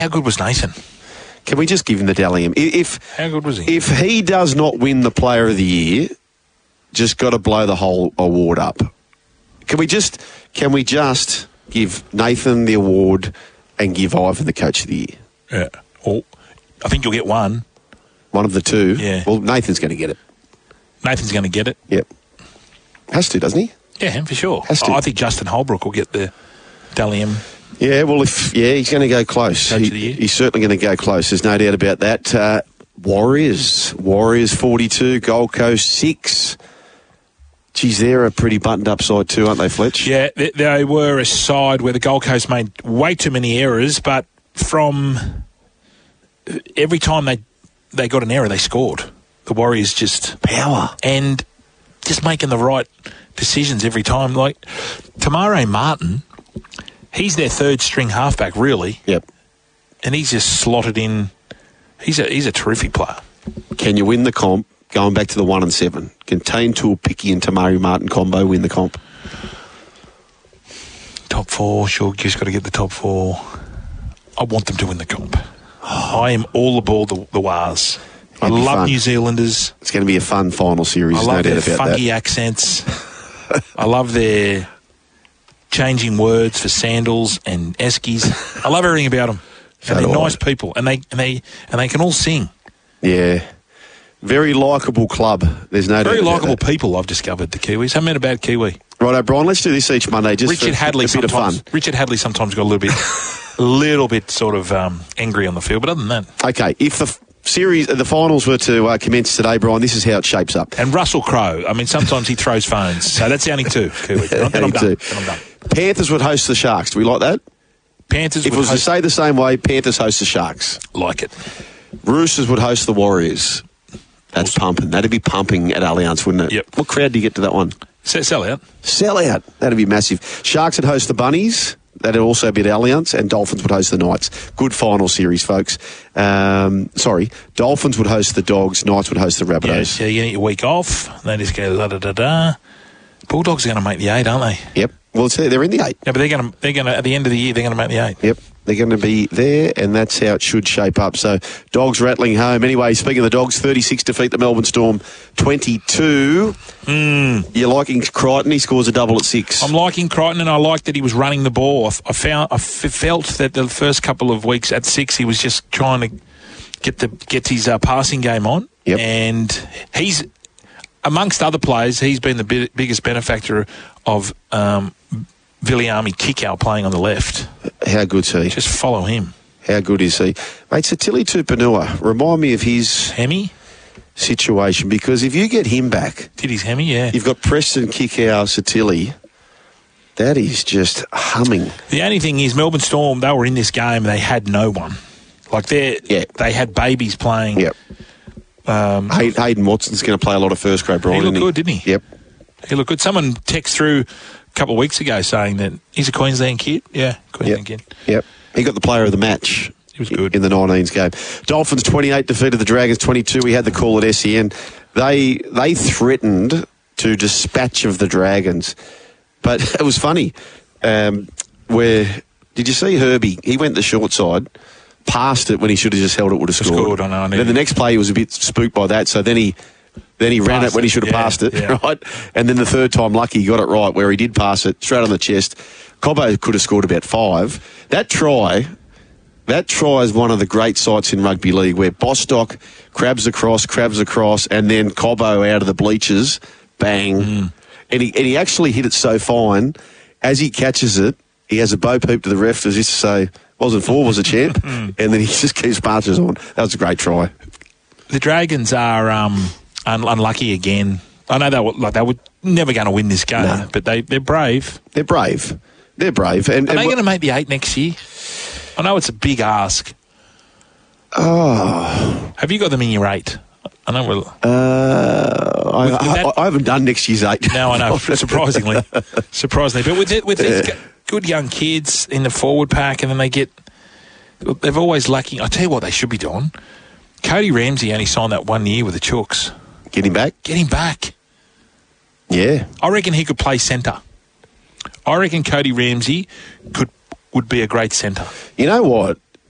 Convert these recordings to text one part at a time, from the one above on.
How good was Nathan? Can we just give him the Dally M? How good was he? If he does not win the Player of the Year, just got to blow the whole award up. Can we just give Nathan the award and give Ivan the Coach of the Year? Yeah. Well, I think you'll get one. One of the two? Yeah. Well, Nathan's going to get it. Nathan's going to get it. Yep. Has to, doesn't he? Yeah, for sure. Has to. I think Justin Holbrook will get the Dally M. Yeah, well, he's going to go close. Coach of the Year. He's certainly going to go close. There's no doubt about that. Warriors 42, Gold Coast 6. Geez, they're a pretty buttoned-up side too, aren't they, Fletch? Yeah, they were a side where the Gold Coast made way too many errors, but from every time they got an error, they scored. The Warriors just... Power. And just making the right decisions every time. Like, Tamare Martin, he's their third-string halfback, really. Yep. And he's just slotted in. He's a terrific player. Can you win the comp? Going back to the 1 and 7. Can Tane Toole, Picky and Tamari Martin combo win the comp? Top 4, sure, just got to get the top 4. I want them to win the comp. I am all aboard the Wars. I love fun. New Zealanders. It's going to be a fun final series. I love their funky accents. I love their changing words for sandals and eskies. I love everything about them. And they're nice people, and they can all sing. Yeah. Very likeable club. There's no doubt. Very likeable people, I've discovered, the Kiwis. Haven't met a bad Kiwi. Right, O'Brien, let's do this each Monday just Richard for Hadley a bit of fun. Richard Hadley sometimes got a little bit sort of angry on the field, but other than that. Okay, if the finals were to commence today, Brian, this is how it shapes up. And Russell Crowe, I mean, sometimes he throws phones, so that's the only two, Kiwi. Then I'm done. Panthers would host the Sharks. Do we like that? Panthers if would it was host... to say the same way, Panthers host the Sharks. Like it. Roosters would host the Warriors. That's pumping. That'd be pumping at Allianz, wouldn't it? Yep. What crowd do you get to that one? Sell out. Sell out. That'd be massive. Sharks would host the Bunnies. That'd also be at Allianz. And Dolphins would host the Knights. Good final series, folks. Dolphins would host the Dogs. Knights would host the Rabbitohs. Yeah, you get your week off. They just go da-da-da-da. Bulldogs are going to make the 8, aren't they? Yep. Well, they're in the 8. Yeah, but they're going to at the end of the year, they're going to make the 8. Yep. They're going to be there, and that's how it should shape up. So, Dogs rattling home. Anyway, speaking of the Dogs, 36 defeat the Melbourne Storm, 22. You're liking Crichton? He scores a double at 6. I'm liking Crichton, and I like that he was running the ball. I felt that the first couple of weeks at 6, he was just trying to get his passing game on. Yep. And he's, amongst other players, he's been the biggest benefactor of Viliami Kikau playing on the left. How good's he? Just follow him. How good is he? Mate, Satili Tupanua, remind me of his Hemi situation, because if you get him back... Did his Hemi, yeah. You've got Preston, Kikau, Satili. That is just humming. The only thing is, Melbourne Storm, they were in this game, they had no one. Like, they had babies playing. Yep. Hayden Watson's going to play a lot of first grade, Brian. He looked good, didn't he? Yep. He looked good. Someone texted through a couple of weeks ago saying that he's a Queensland kid. Yeah, Queensland kid. Yep. He got the player of the match. He was good. In the 19s game. Dolphins 28 defeated the Dragons 22. We had the call at SEN. They threatened to dispatch of the Dragons. But it was funny. Did you see Herbie? He went the short side, passed it when he should have just held it, would have scored. I know. Then the next play, he was a bit spooked by that, so then he ran it when he should have passed it, right? And then the third time, lucky, he got it right, where he did pass it straight on the chest. Cobbo could have scored about 5. That try is one of the great sights in rugby league, where Bostock crabs across, and then Cobbo out of the bleachers, bang. And he actually hit it so fine, as he catches it, he has a bow peep to the ref as if to say, wasn't 4, was a champ. And then he just keeps marches on. That was a great try. The Dragons are unlucky again. I know they were never going to win this game, but they're brave. They're brave. They're brave. And are they going to make the 8 next year? I know it's a big ask. Oh. Have you got them in your 8? I know. I haven't done next year's 8. No, I know. Surprisingly. But with these good young kids in the forward pack, and then they're always lacking. I tell you what they should be doing. Cody Ramsey only signed that 1 year with the Chooks. Get him back? Get him back. Yeah. I reckon he could play centre. I reckon Cody Ramsey would be a great centre. You know what?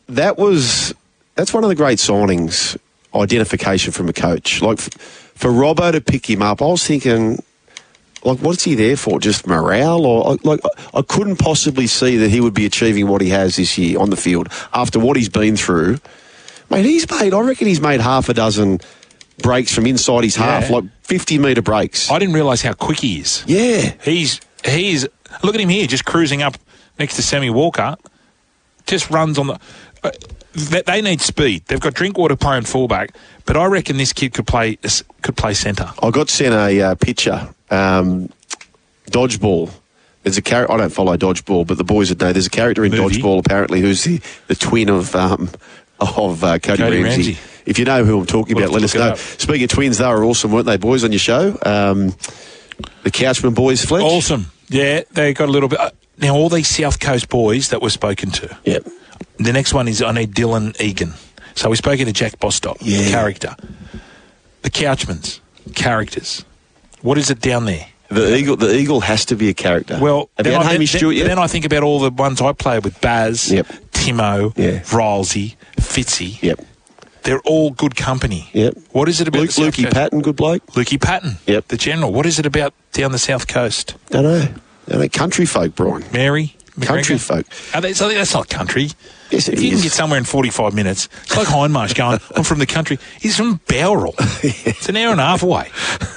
that's one of the great signings, identification from a coach. Like, for Robbo to pick him up, I was thinking, like, what's he there for? Just morale? Or, like, I couldn't possibly see that he would be achieving what he has this year on the field after what he's been through. Mate, I reckon he's made half a dozen breaks from inside his half, like 50-metre breaks. I didn't realise how quick he is. Yeah. He's look at him here, just cruising up next to Sammy Walker. Just runs on the... they need speed. They've got Drinkwater playing fullback, but I reckon this kid could play centre. I got sent a picture. Dodgeball. There's a character. I don't follow Dodgeball, but the boys would know. There's a character in Dodgeball apparently who's the twin of Cody Ramsey. If you know who I'm talking about, let us know. Speaking of twins, they were awesome, weren't they, boys, on your show? The Couchman boys, Fletch. Awesome. Yeah, they got a little bit. Now, all these South Coast boys that were spoken to. Yep. The next one is I need Dylan Egan. So we're spoken to Jack Bostock, character. The Couchmans, characters. What is it down there? The Eagle has to be a character. Well, about Hamish Stewart yet? Then I think about all the ones I played with: Baz, Timo, Rylesy, Fitzy. Yep. They're all good company. Yep. What is it about Lukey Patton, good bloke? Lukey Patton. Yep. The general. What is it about down the South Coast? Don't know. Country folk, Brian. Mary? Country folk. That's not country. Yes, if you can get somewhere in 45 minutes, it's like Hindmarsh going, I'm from the country. He's from Bowral. It's an hour and a half away.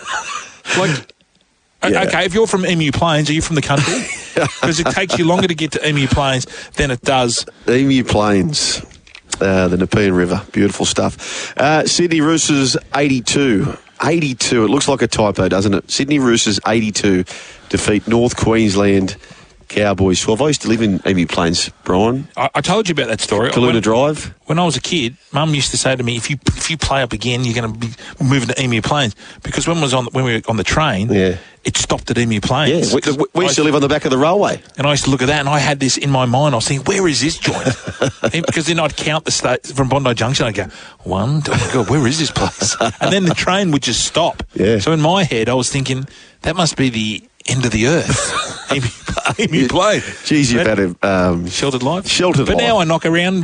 Okay, if you're from Emu Plains, are you from the country? Because it takes you longer to get to Emu Plains than it does. Emu Plains, the Nepean River. Beautiful stuff. Sydney Roosters 82. 82. It looks like a typo, doesn't it? Sydney Roosters 82 defeat North Queensland Cowboys 12. I used to live in Emu Plains, Brian. I told you about that story. Kaluna Drive. When I was a kid, Mum used to say to me, if you play up again, you're going to be moving to Emu Plains. Because when we were on the train, it stopped at Emu Plains. Yeah, we used to live on the back of the railway. And I used to look at that, and I had this in my mind. I was thinking, where is this joint? Because then I'd count the states from Bondi Junction. I'd go, oh my God, where is this place? And then the train would just stop. Yeah. So in my head, I was thinking, that must be the end of the earth. Emu Plains. Jeez, you've had a... sheltered life. Sheltered life. But now I knock around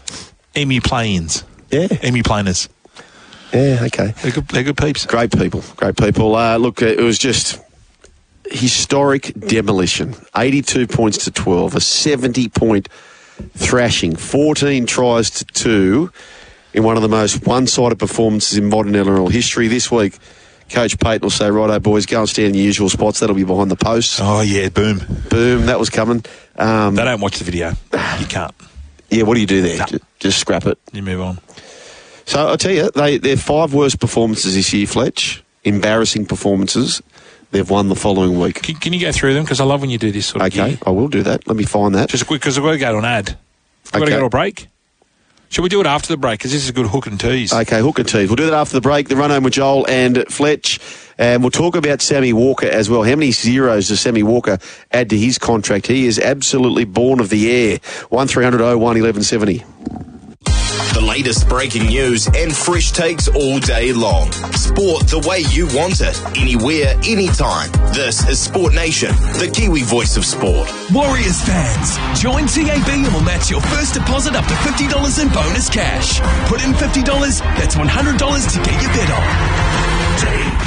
Emu Plains. Yeah. Emu Plainers. Yeah, okay. They're good peeps. Great people. Look, it was just historic demolition. 82 points to 12, a 70-point thrashing, 14 tries to 2 in one of the most one-sided performances in modern NRL history. This week, Coach Payton will say, righto, boys, go and stand in the usual spots. That'll be behind the posts. Oh, yeah, boom. Boom, that was coming. They don't watch the video. You can't. Yeah, what do you do there? No. Just scrap it. You move on. So I'll tell you, their 5 worst performances this year, Fletch, embarrassing performances, they've won the following week. Can you go through them? Because I love when you do this sort of Okay, I will do that. Let me find that. Just quick, because we've got to go to an ad. We've got to go to a break. Should we do it after the break? Because this is a good hook and tease. Okay, hook and tease. We'll do that after the break. The run home with Joel and Fletch. And we'll talk about Sammy Walker as well. How many zeros does Sammy Walker add to his contract? He is absolutely born of the air. 1300 01 1170. The latest breaking news and fresh takes all day long. Sport the way you want it. Anywhere, anytime. This is Sport Nation, the Kiwi voice of sport. Warriors fans, join TAB and we'll match your first deposit up to $50 in bonus cash. Put in $50, that's $100 to get your bet on.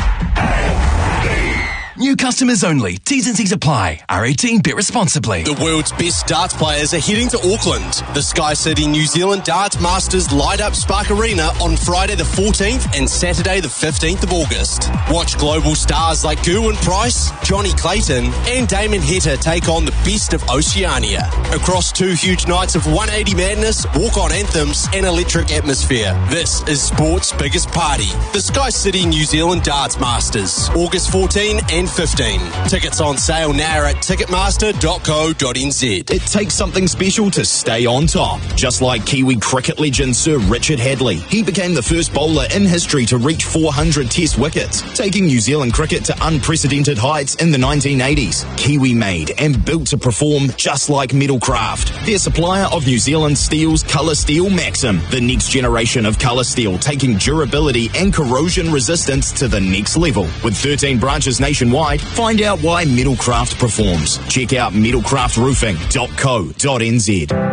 New customers only. T's and C's apply. R18, bet responsibly. The world's best darts players are heading to Auckland. The Sky City New Zealand Darts Masters light up Spark Arena on Friday the 14th and Saturday the 15th of August. Watch global stars like Gerwyn Price, Johnny Clayton and Damon Heta take on the best of Oceania. Across 2 huge nights of 180 madness, walk-on anthems and electric atmosphere. This is sport's biggest party. The Sky City New Zealand Darts Masters. August 14 and 15. Tickets on sale now at ticketmaster.co.nz. It takes something special to stay on top. Just like Kiwi cricket legend Sir Richard Hadley. He became the first bowler in history to reach 400 test wickets, taking New Zealand cricket to unprecedented heights in the 1980s. Kiwi made and built to perform just like Metalcraft, their supplier of New Zealand Steel's Colour Steel Maxim, the next generation of colour steel, taking durability and corrosion resistance to the next level. With 13 branches nationwide, find out why Metalcraft performs. Check out metalcraftroofing.co.nz.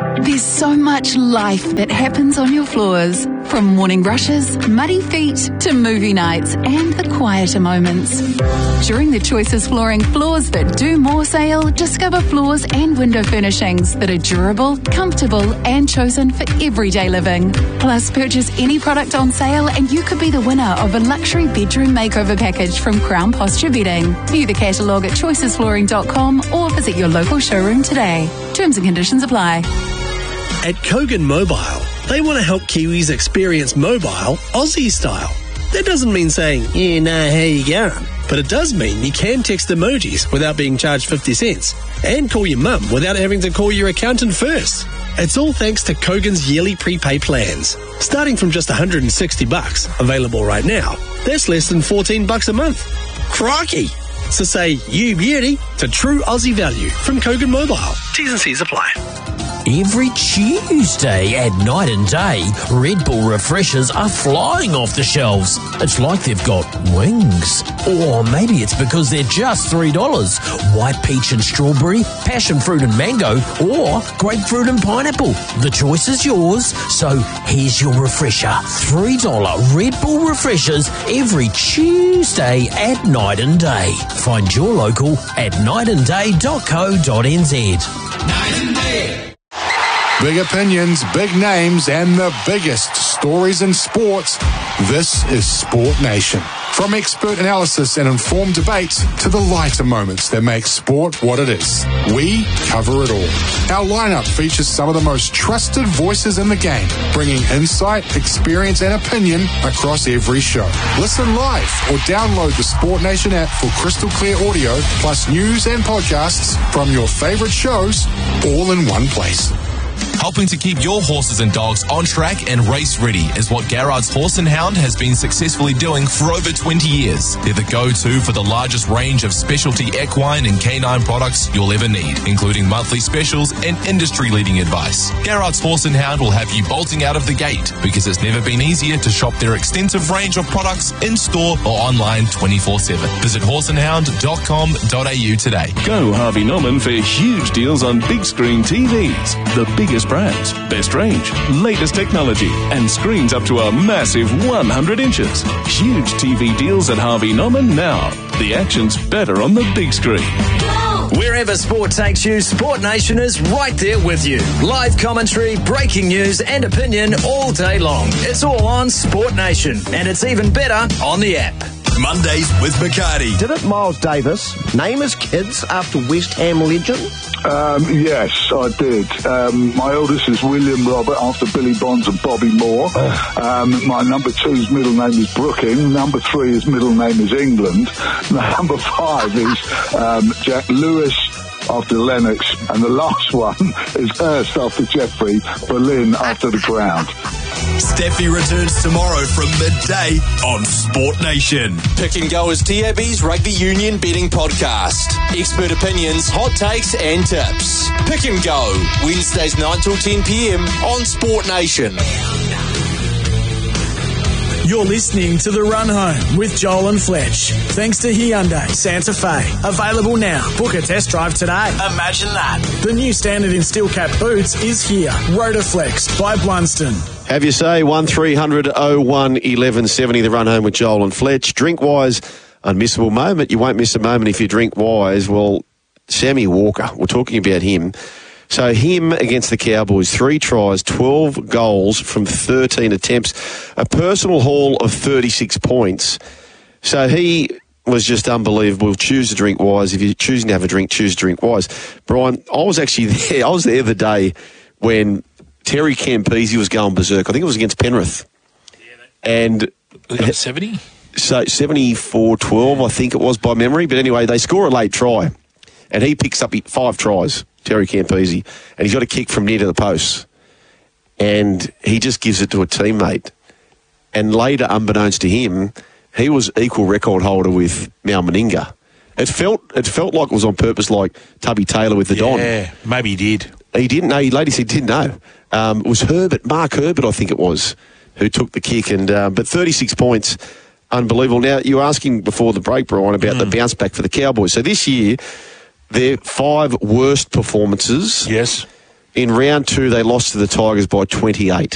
There's so much life that happens on your floors. From morning rushes, muddy feet, to movie nights and the quieter moments. During the Choices Flooring Floors That Do More sale, discover floors and window furnishings that are durable, comfortable and chosen for everyday living. Plus, purchase any product on sale and you could be the winner of a luxury bedroom makeover package from Crown Posture Bedding. View the catalogue at choicesflooring.com or visit your local showroom today. Terms and conditions apply. At Kogan Mobile, they want to help Kiwis experience mobile Aussie style. That doesn't mean saying, yeah, nah, how you going? But it does mean you can text emojis without being charged 50 cents and call your mum without having to call your accountant first. It's all thanks to Kogan's yearly prepay plans. Starting from just $160, available right now, that's less than $14 a month. Crikey! So say you beauty to true Aussie value from Kogan Mobile. T's and C's apply. Every Tuesday at Night and Day, Red Bull refreshers are flying off the shelves. It's like they've got wings. Or maybe it's because they're just $3. White peach and strawberry, passion fruit and mango, or grapefruit and pineapple. The choice is yours, so here's your refresher. $3 Red Bull refreshers every Tuesday at Night and Day. Find your local at nightandday.co.nz. Night and Day. Big opinions, big names, and the biggest stories in sports. This is Sport Nation. From expert analysis and informed debates to the lighter moments that make sport what it is, we cover it all. Our lineup features some of the most trusted voices in the game, bringing insight, experience, and opinion across every show. Listen live or download the Sport Nation app for crystal clear audio, plus news and podcasts from your favorite shows, all in one place. Helping to keep your horses and dogs on track and race ready is what Garrard's Horse and Hound has been successfully doing for over 20 years. They're the go-to for the largest range of specialty equine and canine products you'll ever need, including monthly specials and industry-leading advice. Garrard's Horse and Hound will have you bolting out of the gate because it's never been easier to shop their extensive range of products in-store or online 24/7. Visit horseandhound.com.au today. Go Harvey Norman for huge deals on big screen TVs. The biggest brands, best range, latest technology, and screens up to a massive 100 inches. Huge TV deals at Harvey Norman now. The action's better on the big screen. Wherever sport takes you, Sport Nation is right there with you. Live commentary, breaking news and opinion all day long. It's all on Sport Nation, and it's even better on the app. Mondays with Bacardi. Didn't Miles Davis name his kids after West Ham legend? Yes, I did. My eldest is William Robert after Billy Bonds and Bobby Moore. My number 2's middle name is Brooking. Number 3 his middle name is England. Number 5 is Jack Lewis after Lennox. And the last one is Hurst after Jeffrey, Berlin after the ground. Steffi returns tomorrow from midday on Sport Nation. Pick and Go is TAB's rugby union betting podcast. Expert opinions, hot takes and tips. Pick and Go, Wednesdays 9 till 10 p.m. on Sport Nation. You're listening to The Run Home with Joel and Fletch. Thanks to Hyundai Santa Fe. Available now. Book a test drive today. Imagine that. The new standard in steel cap boots is here. Rotoflex by Blunston. Have you say 1300 01 1170, The Run Home with Joel and Fletch. Drink-wise, unmissable moment. You won't miss a moment if you drink wise. Well, Sammy Walker, we're talking about him. So him against the Cowboys, 3 tries, 12 goals from 13 attempts, a personal haul of 36 points. So he was just unbelievable. Choose to drink wise. If you're choosing to have a drink, choose to drink wise. Brian, I was actually there. I was there the day when Terry Campese was going berserk. I think it was against Penrith. And 70? So 74-12, I think it was by memory. But anyway, they score a late try. And he picks up 5 tries, Terry Campese. And he's got a kick from near to the post. And he just gives it to a teammate. And later, unbeknownst to him, he was equal record holder with Mal Meninga. It felt like it was on purpose, like Tubby Taylor with the Don. Yeah, maybe he did. He didn't know. Later said he didn't know. It was Mark Herbert, I think it was, who took the kick. And but 36 points, unbelievable. Now, you were asking before the break, Brian, about the bounce back for the Cowboys. So this year, their 5 worst performances. Yes. In round 2, they lost to the Tigers by 28.